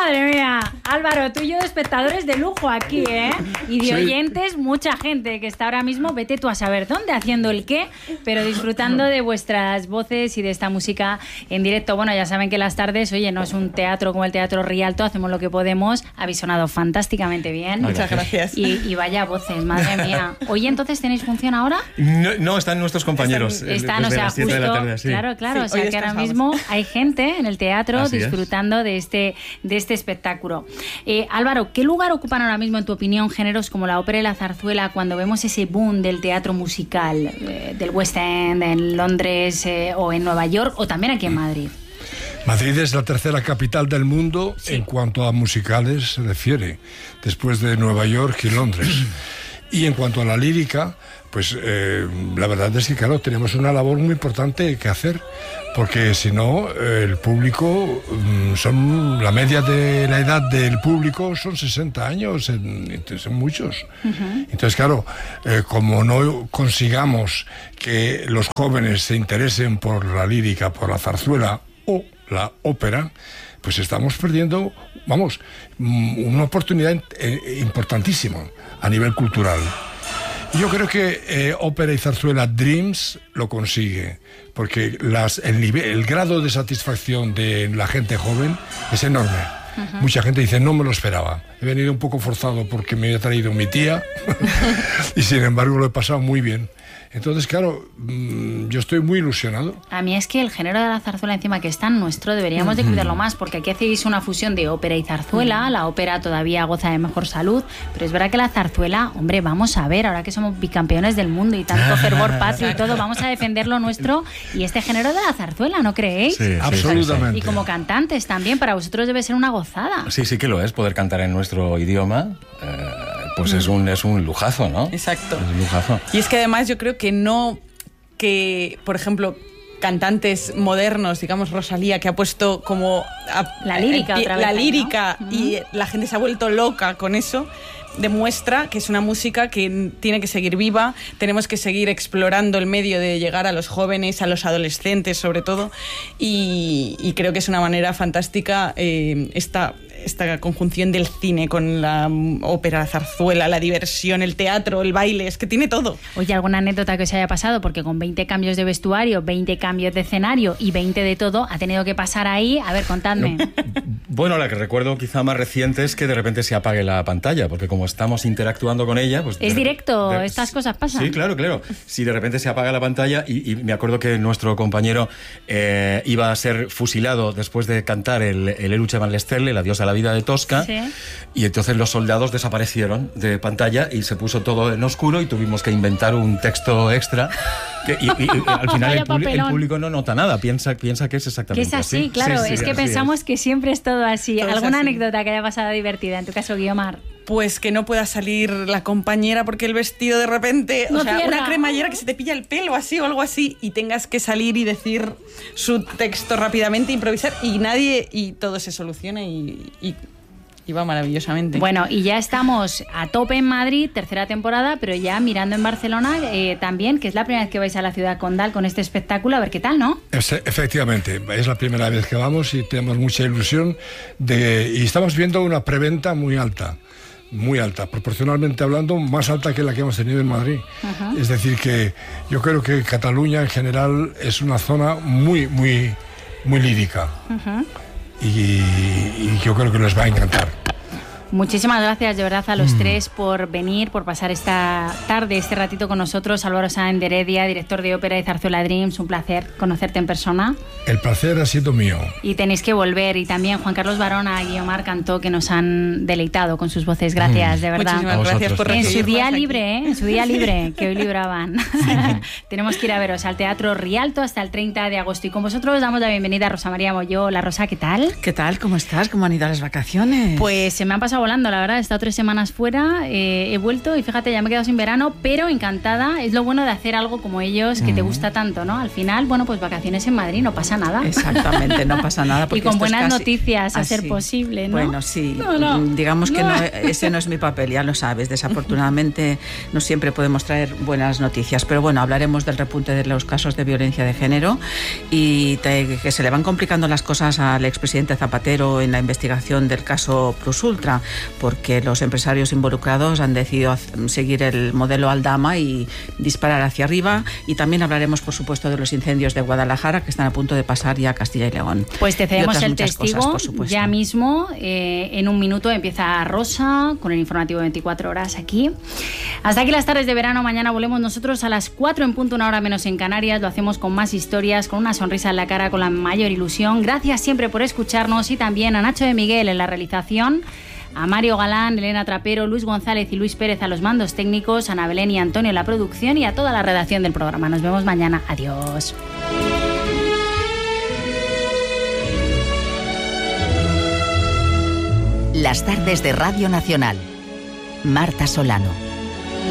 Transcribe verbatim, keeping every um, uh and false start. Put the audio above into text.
Madre mía, Álvaro, tú y yo de espectadores de lujo aquí, ¿eh? Y de sí. oyentes, mucha gente que está ahora mismo, vete tú a saber dónde, haciendo el qué, pero disfrutando de vuestras voces y de esta música en directo. Bueno, ya saben que las tardes, oye, no es un teatro como el Teatro Rialto, hacemos lo que podemos. Habéis sonado fantásticamente bien. Muchas gracias. Y, y vaya voces, madre mía. Oye, entonces, ¿tenéis función ahora? No, no están nuestros compañeros. Están, están o sea, justo, de la tarde, sí. claro, claro, sí, o sea que ahora mismo hay gente en el teatro Así disfrutando es. de este, de este espectáculo. Eh, Álvaro, ¿qué lugar ocupan ahora mismo, en tu opinión, géneros como la ópera y la zarzuela cuando vemos ese boom del teatro musical, eh, del West End en Londres eh, o en Nueva York o también aquí en Madrid? Madrid es la tercera capital del mundo sí. en cuanto a musicales se refiere, después de Nueva York y Londres. Y en cuanto a la lírica, pues eh, la verdad es que, claro, tenemos una labor muy importante que hacer, porque si no, eh, el público, son la media de la edad del público son sesenta años, en, son muchos. Uh-huh. Entonces, claro, eh, como no consigamos que los jóvenes se interesen por la lírica, por la zarzuela o la ópera, pues estamos perdiendo, vamos, una oportunidad importantísima a nivel cultural. Yo creo que eh, ópera y zarzuela Dreams lo consigue, porque las, el, nivel, el grado de satisfacción de la gente joven es enorme. Uh-huh. Mucha gente dice, no me lo esperaba. He venido un poco forzado porque me había traído mi tía y sin embargo lo he pasado muy bien. Entonces, claro, yo estoy muy ilusionado. A mí es que el género de la zarzuela, encima que es tan nuestro, deberíamos de cuidarlo más, porque aquí hacéis una fusión de ópera y zarzuela. La ópera todavía goza de mejor salud, pero es verdad que la zarzuela, hombre, vamos a ver, ahora que somos bicampeones del mundo y tanto fervor patrio y todo, vamos a defender lo nuestro y este género de la zarzuela, ¿no creéis? Sí, sí, absolutamente. Y como cantantes también, para vosotros debe ser una gozada. Sí, sí que lo es, poder cantar en nuestro idioma. Eh... Pues es un, es un lujazo, ¿no? Exacto. Es un lujazo. Y es que además yo creo que no, que por ejemplo, cantantes modernos, digamos Rosalía, que ha puesto como... A, la lírica a, otra vez. La lírica, ¿no? Y la gente se ha vuelto loca con eso, demuestra que es una música que tiene que seguir viva, tenemos que seguir explorando el medio de llegar a los jóvenes, a los adolescentes sobre todo, y, y creo que es una manera fantástica eh, esta... esta conjunción del cine con la ópera, la zarzuela, la diversión, el teatro, el baile, es que tiene todo. Oye, ¿alguna anécdota que os haya pasado? Porque con veinte cambios de vestuario, veinte cambios de escenario y veinte de todo, ha tenido que pasar ahí. A ver, contadme. No, bueno, la que recuerdo quizá más reciente es que de repente se apague la pantalla, porque como estamos interactuando con ella... pues es de, directo, de, estas cosas pasan. Sí, claro, claro. Si de repente se apaga la pantalla y, y me acuerdo que nuestro compañero eh, iba a ser fusilado después de cantar el, el Eluce van l'Estelle, el Adiós a la vida de Tosca, sí. Y entonces los soldados desaparecieron de pantalla y se puso todo en oscuro y tuvimos que inventar un texto extra que, y, y, y al final el, público, el público no nota nada, piensa, piensa que es exactamente así. Que es así, así. claro, sí, sí, es que así pensamos es. que siempre es todo así. Todo ¿Alguna así. anécdota que haya pasado divertida, en tu caso, Guiomar? Pues que no pueda salir la compañera porque el vestido de repente, no o sea, cierra. Una cremallera que se te pilla el pelo así o algo así y tengas que salir y decir su texto rápidamente, improvisar y nadie, y todo se soluciona y, y, y va maravillosamente. Bueno, y ya estamos a tope en Madrid, tercera temporada, pero ya mirando en Barcelona eh, también, que es la primera vez que vais a la ciudad condal con este espectáculo, a ver qué tal, ¿no? Efectivamente, es la primera vez que vamos y tenemos mucha ilusión de, y estamos viendo una preventa muy alta. Muy alta, proporcionalmente hablando, más alta que la que hemos tenido en Madrid. Uh-huh. Es decir, que yo creo que Cataluña en general es una zona muy, muy, muy lírica. Uh-huh. y, y yo creo que les va a encantar. Muchísimas gracias de verdad a los mm. tres por venir, por pasar esta tarde, este ratito con nosotros. Álvaro Sáenz de Heredia, director de ópera y zarzuela Dreams, un placer conocerte en persona. El placer ha sido mío. Y tenéis que volver. Y también Juan Carlos Barona y Guiomar Cantó, que nos han deleitado con sus voces. Gracias, mm. de verdad. Muchísimas gracias por En su día aquí. libre, ¿eh? En su día libre, que hoy libraban. Tenemos que ir a veros al Teatro Rialto hasta el treinta de agosto. Y con vosotros damos la bienvenida a Rosa María Molló. Hola, Rosa, ¿qué tal? ¿Qué tal? ¿Cómo estás? ¿Cómo han ido las vacaciones? Pues se me han pasado pasa volando, la verdad. He estado tres semanas fuera, eh, he vuelto y fíjate, ya me he quedado sin verano, pero encantada. Es lo bueno de hacer algo como ellos, que mm. te gusta tanto, ¿no? Al final, bueno, pues vacaciones en Madrid, no pasa nada. Exactamente, no pasa nada. Y con buenas casi... noticias, a ah, ser sí. posible, ¿no? Bueno, sí. No, no. Digamos que no. No, ese no es mi papel, ya lo sabes. Desafortunadamente no siempre podemos traer buenas noticias, pero bueno, hablaremos del repunte de los casos de violencia de género y te, que se le van complicando las cosas al expresidente Zapatero en la investigación del caso Plus Ultra, porque los empresarios involucrados han decidido seguir el modelo Aldama y disparar hacia arriba, y también hablaremos, por supuesto, de los incendios de Guadalajara que están a punto de pasar ya a Castilla y León. Pues te cedemos el testigo cosas, ya mismo, eh, en un minuto empieza Rosa con el informativo veinticuatro horas aquí. Hasta aquí las tardes de verano. Mañana volvemos nosotros a las cuatro en punto, una hora menos en Canarias. Lo hacemos con más historias, con una sonrisa en la cara, con la mayor ilusión. Gracias siempre por escucharnos, y también a Nacho de Miguel en la realización, a Mario Galán, Elena Trapero, Luis González y Luis Pérez a los mandos técnicos, a Ana Belén y Antonio en la producción, y a toda la redacción del programa. Nos vemos mañana. Adiós. Las tardes de Radio Nacional. Marta Solano.